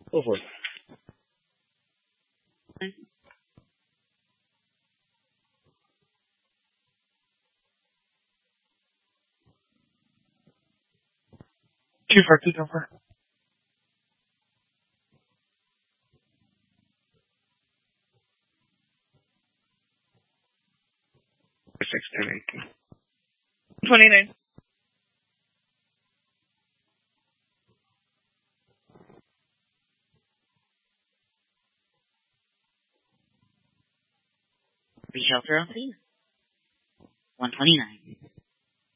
Go for it. Two for two over. 6, 10, 18. 29. Reshelter of 129.